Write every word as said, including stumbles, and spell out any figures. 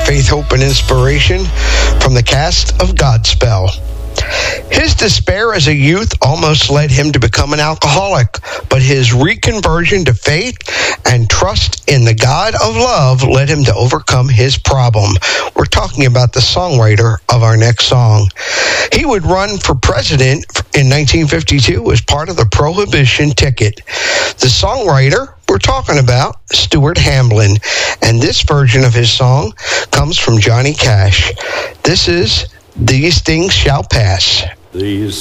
Faith, Hope, and Inspiration from the cast of Godspell. His despair as a youth almost led him to become an alcoholic, but his reconversion to faith and trust in the God of love led him to overcome his problem. We're talking about the songwriter of our next song. He would run for president in nineteen fifty-two as part of the Prohibition ticket. The songwriter we're talking about, Stuart Hamblin, and this version of his song comes from Johnny Cash. This is These Things Shall Pass. These